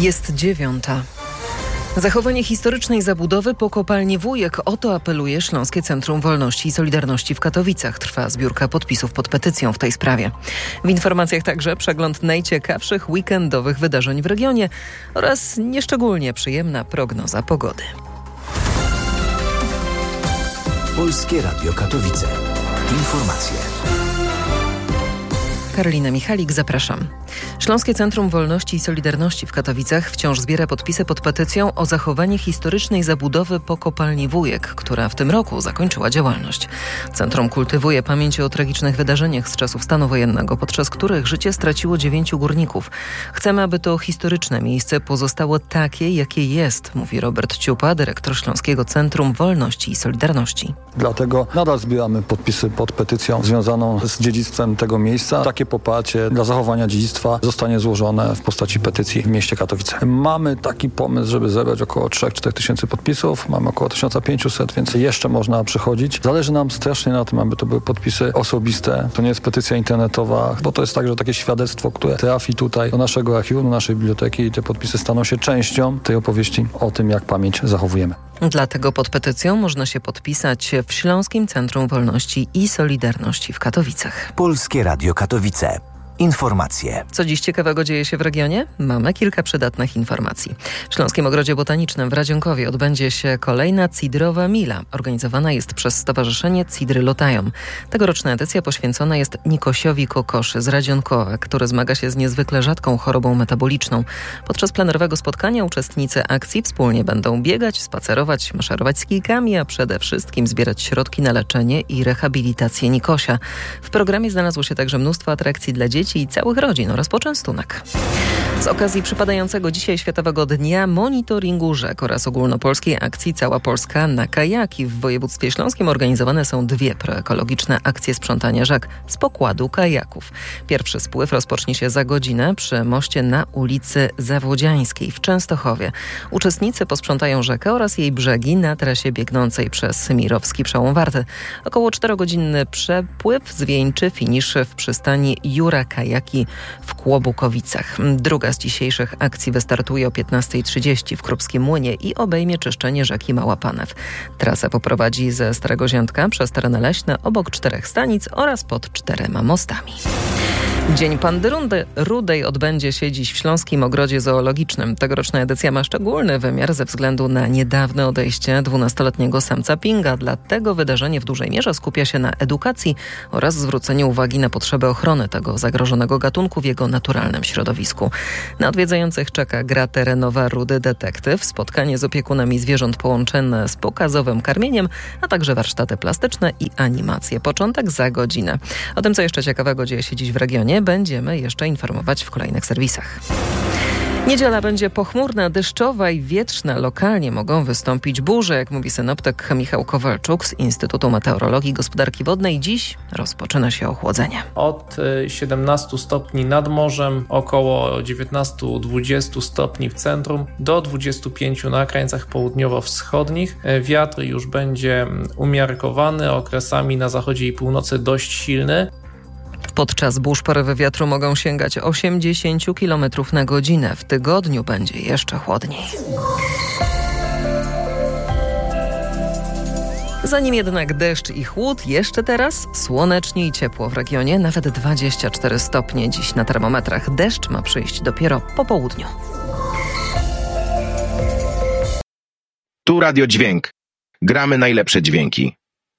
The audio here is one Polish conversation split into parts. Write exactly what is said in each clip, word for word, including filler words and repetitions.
Jest dziewiąta. Zachowanie historycznej zabudowy po kopalni Wujek. O to apeluje Śląskie Centrum Wolności i Solidarności w Katowicach. Trwa zbiórka podpisów pod petycją w tej sprawie. W informacjach także przegląd najciekawszych weekendowych wydarzeń w regionie oraz nieszczególnie przyjemna prognoza pogody. Polskie Radio Katowice. Informacje. Karolina Michalik, zapraszam. Śląskie Centrum Wolności i Solidarności w Katowicach wciąż zbiera podpisy pod petycją o zachowanie historycznej zabudowy po kopalni Wujek, która w tym roku zakończyła działalność. Centrum kultywuje pamięć o tragicznych wydarzeniach z czasów stanu wojennego, podczas których życie straciło dziewięciu górników. Chcemy, aby to historyczne miejsce pozostało takie, jakie jest, mówi Robert Ciupa, dyrektor Śląskiego Centrum Wolności i Solidarności. Dlatego nadal zbieramy podpisy pod petycją związaną z dziedzictwem tego miejsca. Takie poparcie dla zachowania dziedzictwa zostanie złożone w postaci petycji w mieście Katowice. Mamy taki pomysł, żeby zebrać około trzy do czterech tysięcy podpisów. Mamy około tysiąc pięćset, więc jeszcze można przychodzić. Zależy nam strasznie na tym, aby to były podpisy osobiste. To nie jest petycja internetowa, bo to jest także takie świadectwo, które trafi tutaj do naszego archiwum, do naszej biblioteki i te podpisy staną się częścią tej opowieści o tym, jak pamięć zachowujemy. Dlatego pod petycją można się podpisać w Śląskim Centrum Wolności i Solidarności w Katowicach. Polskie Radio Katowice. Informacje. Co dziś ciekawego dzieje się w regionie? Mamy kilka przydatnych informacji. W Śląskim Ogrodzie Botanicznym w Radzionkowie odbędzie się kolejna Cidrowa Mila. Organizowana jest przez Stowarzyszenie Cidry Lotają. Tegoroczna edycja poświęcona jest Nikosiowi Kokoszy z Radzionkowa, który zmaga się z niezwykle rzadką chorobą metaboliczną. Podczas plenerowego spotkania uczestnicy akcji wspólnie będą biegać, spacerować, maszerować z kijkami, a przede wszystkim zbierać środki na leczenie i rehabilitację Nikosia. W programie znalazło się także mnóstwo atrakcji dla dzieci i całych rodzin oraz poczęstunek. Z okazji przypadającego dzisiaj Światowego Dnia Monitoringu Rzek oraz ogólnopolskiej akcji Cała Polska na kajaki w województwie śląskim organizowane są dwie proekologiczne akcje sprzątania rzek z pokładu kajaków. Pierwszy spływ rozpocznie się za godzinę przy moście na ulicy Zawłodziańskiej w Częstochowie. Uczestnicy posprzątają rzekę oraz jej brzegi na trasie biegnącej przez Mirowski Przełom Warty. Około czterogodzinny przepływ zwieńczy finisz w przystani Jura Kajaki w Kłobukowicach. Druga z dzisiejszych akcji wystartuje o piętnasta trzydzieści w Krupskim Młynie i obejmie czyszczenie rzeki Mała Panew. Trasę poprowadzi ze Starego Ziętka przez tereny leśne obok czterech stanic oraz pod czterema mostami. Dzień Pandy Rudej odbędzie się dziś w Śląskim Ogrodzie Zoologicznym. Tegoroczna edycja ma szczególny wymiar ze względu na niedawne odejście dwunastoletniego samca Pinga. Dlatego wydarzenie w dużej mierze skupia się na edukacji oraz zwróceniu uwagi na potrzebę ochrony tego zagrożonego gatunku w jego naturalnym środowisku. Na odwiedzających czeka gra terenowa Rudy Detektyw, spotkanie z opiekunami zwierząt połączone z pokazowym karmieniem, a także warsztaty plastyczne i animacje. Początek za godzinę. O tym, co jeszcze ciekawego dzieje się dziś w regionie, będziemy jeszcze informować w kolejnych serwisach. Niedziela będzie pochmurna, deszczowa i wietrzna. Lokalnie mogą wystąpić burze, jak mówi synoptyk Michał Kowalczuk z Instytutu Meteorologii i Gospodarki Wodnej. Dziś rozpoczyna się ochłodzenie. Od siedemnastu stopni nad morzem, około dziewiętnastu dwudziestu stopni w centrum, do dwudziestu pięciu na krańcach południowo-wschodnich. Wiatr już będzie umiarkowany, okresami na zachodzie i północy dość silny. Podczas burz porywy wiatru mogą sięgać osiemdziesiąt kilometrów na godzinę. W tygodniu będzie jeszcze chłodniej. Zanim jednak deszcz i chłód, jeszcze teraz słonecznie i ciepło w regionie, nawet dwadzieścia cztery stopnie dziś na termometrach. Deszcz ma przyjść dopiero po południu. Tu Radio Dźwięk. Gramy najlepsze dźwięki.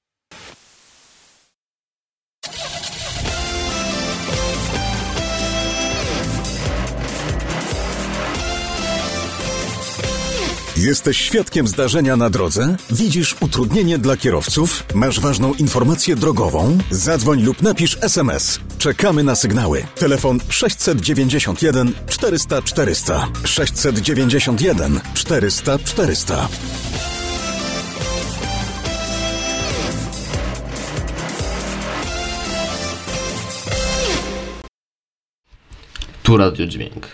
Jesteś świadkiem zdarzenia na drodze? Widzisz utrudnienie dla kierowców? Masz ważną informację drogową? Zadzwoń lub napisz es em es. Czekamy na sygnały. Telefon sześćset dziewięćdziesiąt jeden czterysta czterysta. sześćset dziewięćdziesiąt jeden czterysta czterysta. Tu Radio Dźwięk.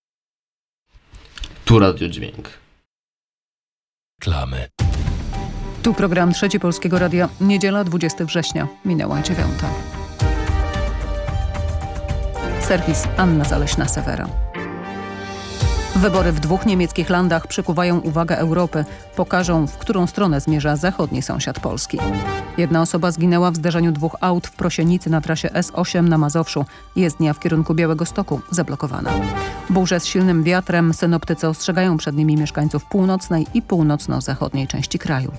Tu Radio Dźwięk. Klamy. Tu program Trzeci Polskiego Radia. Niedziela dwudziestego września. Minęła dziewiąta. Serwis Anna Zaleśna-Sewera. Wybory w dwóch niemieckich landach przykuwają uwagę Europy. Pokażą, w którą stronę zmierza zachodni sąsiad Polski. Jedna osoba zginęła w zderzeniu dwóch aut w Prosienicy na trasie S osiem na Mazowszu. Jezdnia w kierunku Białegostoku zablokowana. Burze z silnym wiatrem. Synoptycy ostrzegają przed nimi mieszkańców północnej i północno-zachodniej części kraju.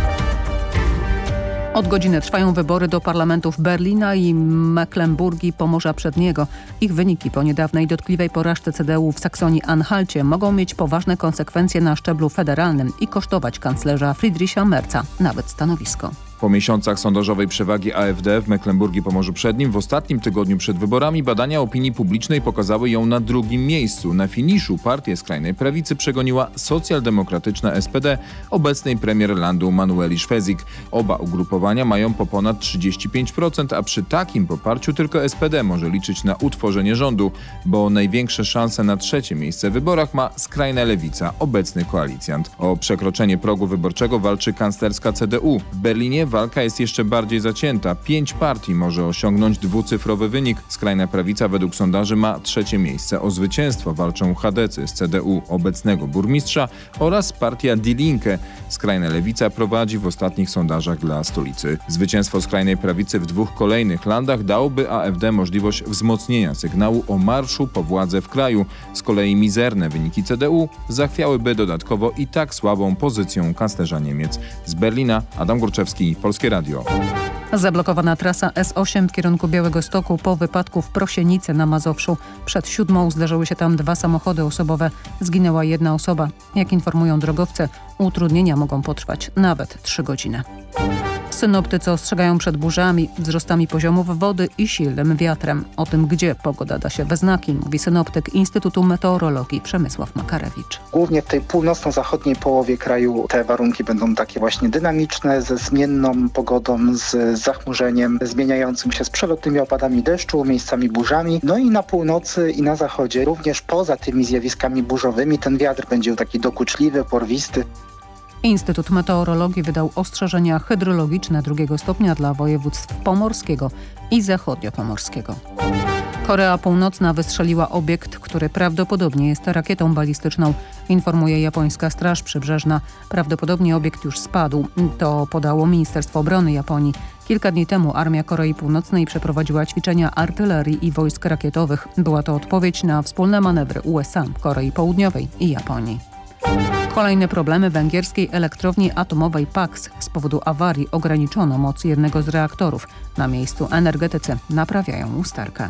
Od godziny trwają wybory do parlamentów Berlina i Mecklenburgii Pomorza Przedniego. Ich wyniki po niedawnej dotkliwej porażce C D U w Saksonii-Anhalcie mogą mieć poważne konsekwencje na szczeblu federalnym i kosztować kanclerza Friedricha Merza nawet stanowisko. Po miesiącach sondażowej przewagi A F D w Mecklenburgii Pomorzu Przednim w ostatnim tygodniu przed wyborami badania opinii publicznej pokazały ją na drugim miejscu. Na finiszu partię skrajnej prawicy przegoniła socjaldemokratyczna S P D obecnej premier landu Manueli Schwesig. Oba ugrupowania mają po ponad trzydzieści pięć procent, a przy takim poparciu tylko S P D może liczyć na utworzenie rządu, bo największe szanse na trzecie miejsce w wyborach ma skrajna lewica, obecny koalicjant. O przekroczenie progu wyborczego walczy kanclerska C D U. W Berlinie walka jest jeszcze bardziej zacięta. Pięć partii może osiągnąć dwucyfrowy wynik. Skrajna prawica według sondaży ma trzecie miejsce. O zwycięstwo walczą chadecy z C D U obecnego burmistrza oraz partia Die Linke. Skrajna lewica prowadzi w ostatnich sondażach dla stolicy. Zwycięstwo skrajnej prawicy w dwóch kolejnych landach dałoby A F D możliwość wzmocnienia sygnału o marszu po władzę w kraju. Z kolei mizerne wyniki C D U zachwiałyby dodatkowo i tak słabą pozycją kanclerza Niemiec. Z Berlina Adam Górczewski, Polskie Radio. Zablokowana trasa S osiem w kierunku Białegostoku po wypadku w Prosienicy na Mazowszu. Przed siódmą zdarzyły się tam dwa samochody osobowe. Zginęła jedna osoba. Jak informują drogowcy, utrudnienia mogą potrwać nawet trzy godziny. Synoptycy ostrzegają przed burzami, wzrostami poziomów wody i silnym wiatrem. O tym, gdzie pogoda da się we znaki, mówi synoptyk Instytutu Meteorologii Przemysław Makarewicz. Głównie w tej północno-zachodniej połowie kraju te warunki będą takie właśnie dynamiczne, ze zmienną pogodą, z zachmurzeniem zmieniającym się z przelotnymi opadami deszczu, miejscami burzami. No i na północy i na zachodzie, również poza tymi zjawiskami burzowymi, ten wiatr będzie taki dokuczliwy, porwisty. Instytut Meteorologii wydał ostrzeżenia hydrologiczne drugiego stopnia dla województw pomorskiego i zachodniopomorskiego. Korea Północna wystrzeliła obiekt, który prawdopodobnie jest rakietą balistyczną, informuje japońska Straż Przybrzeżna. Prawdopodobnie obiekt już spadł. To podało Ministerstwo Obrony Japonii. Kilka dni temu Armia Korei Północnej przeprowadziła ćwiczenia artylerii i wojsk rakietowych. Była to odpowiedź na wspólne manewry U S A, Korei Południowej i Japonii. Kolejne problemy węgierskiej elektrowni atomowej Paks. Z powodu awarii ograniczono moc jednego z reaktorów. Na miejscu energetycy naprawiają usterkę.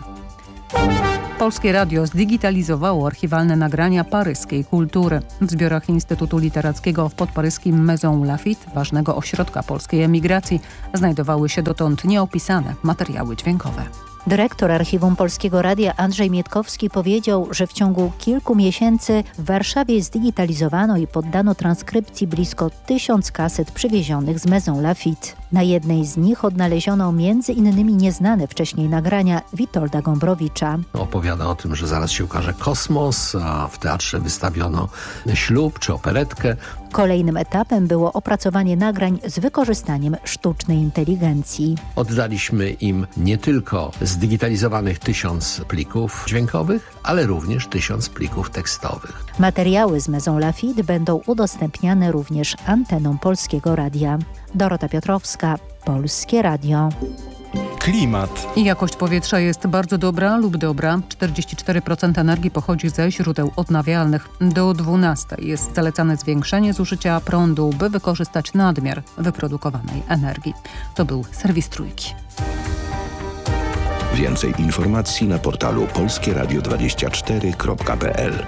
Polskie Radio zdigitalizowało archiwalne nagrania paryskiej kultury. W zbiorach Instytutu Literackiego w podparyskim Maison Lafitte, ważnego ośrodka polskiej emigracji, znajdowały się dotąd nieopisane materiały dźwiękowe. Dyrektor Archiwum Polskiego Radia Andrzej Mietkowski powiedział, że w ciągu kilku miesięcy w Warszawie zdigitalizowano i poddano transkrypcji blisko tysiąc kaset przywiezionych z Maison Lafitte. Na jednej z nich odnaleziono między innymi nieznane wcześniej nagrania Witolda Gombrowicza. Opowiada o tym, że zaraz się ukaże kosmos, a w teatrze wystawiono ślub czy operetkę. Kolejnym etapem było opracowanie nagrań z wykorzystaniem sztucznej inteligencji. Oddaliśmy im nie tylko zdigitalizowanych tysiąc plików dźwiękowych, ale również tysiąc plików tekstowych. Materiały z Maison Lafitte będą udostępniane również antenom Polskiego Radia. Dorota Piotrowska, Polskie Radio. Klimat. I jakość powietrza jest bardzo dobra lub dobra. czterdzieści cztery procent energii pochodzi ze źródeł odnawialnych. Do dwunastej jest zalecane zwiększenie zużycia prądu, by wykorzystać nadmiar wyprodukowanej energii. To był serwis Trójki. Więcej informacji na portalu polskie radio dwadzieścia cztery kropka p l.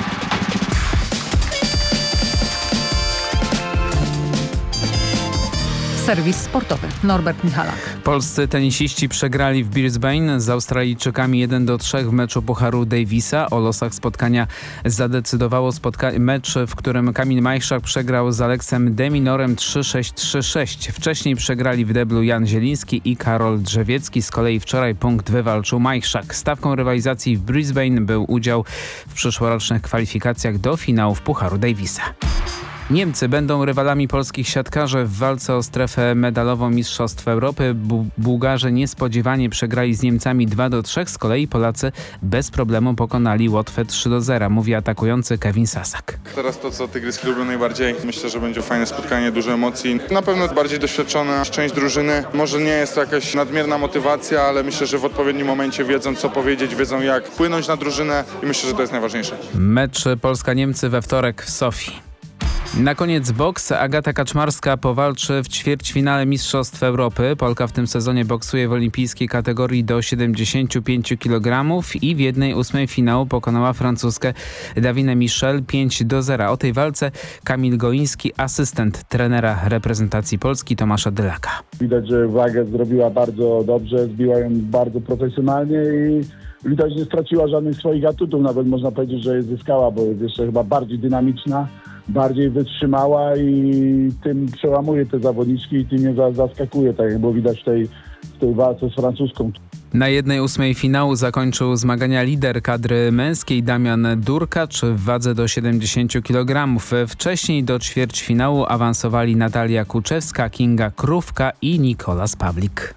Serwis sportowy. Norbert Michalak. Polscy tenisiści przegrali w Brisbane z Australijczykami jeden do trzech w meczu Pucharu Davisa. O losach spotkania zadecydowało spotka- mecz, w którym Kamil Majchrzak przegrał z Aleksem de Minorem trzy sześć trzy sześć. Wcześniej przegrali w deblu Jan Zieliński i Karol Drzewiecki. Z kolei wczoraj punkt wywalczył Majchrzak. Stawką rywalizacji w Brisbane był udział w przyszłorocznych kwalifikacjach do finałów Pucharu Davisa. Niemcy będą rywalami polskich siatkarzy w walce o strefę medalową Mistrzostw Europy. Bu- Bułgarzy niespodziewanie przegrali z Niemcami dwa do trzech, z kolei Polacy bez problemu pokonali Łotwę trzy do zera, mówi atakujący Kevin Sasak. Teraz to, co tygryski lubią najbardziej. Myślę, że będzie fajne spotkanie, dużo emocji. Na pewno bardziej doświadczona część drużyny. Może nie jest to jakaś nadmierna motywacja, ale myślę, że w odpowiednim momencie wiedzą, co powiedzieć, wiedzą, jak wpłynąć na drużynę i myślę, że to jest najważniejsze. Mecz Polska-Niemcy we wtorek w Sofii. Na koniec boks. Agata Kaczmarska powalczy w ćwierćfinale Mistrzostw Europy. Polka w tym sezonie boksuje w olimpijskiej kategorii do siedemdziesięciu pięciu kilogramów i w jednej ósmej finału pokonała Francuzkę Davinę Michel pięć do zera. O tej walce Kamil Goiński, asystent trenera reprezentacji Polski Tomasza Dylaka. Widać, że wagę zrobiła bardzo dobrze, zbiła ją bardzo profesjonalnie i widać, że nie straciła żadnych swoich atutów. Nawet można powiedzieć, że je zyskała, bo jest jeszcze chyba bardziej dynamiczna, bardziej wytrzymała i tym przełamuje te zawodniczki i tym je zaskakuje, tak jak było widać w tej, w tej walce z francuską. Na jednej ósmej finału zakończył zmagania lider kadry męskiej Damian Durkacz w wadze do siedemdziesięciu kilogramów. Wcześniej do ćwierćfinału awansowali Natalia Kuczewska, Kinga Krówka i Nikolas Pawlik.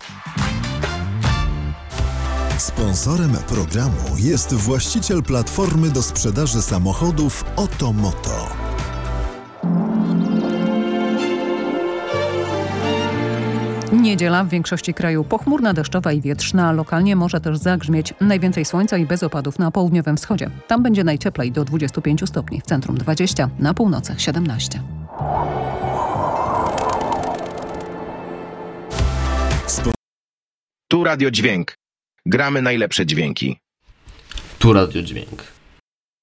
Sponsorem programu jest właściciel platformy do sprzedaży samochodów Otomoto. Niedziela w większości kraju pochmurna, deszczowa i wietrzna. Lokalnie może też zagrzmieć. Najwięcej słońca i bez opadów na południowym wschodzie. Tam będzie najcieplej do dwudziestu pięciu stopni. W centrum dwadzieścia, na północy siedemnaście. Tu Radio Dźwięk. Gramy najlepsze dźwięki. Tu Radio Dźwięk.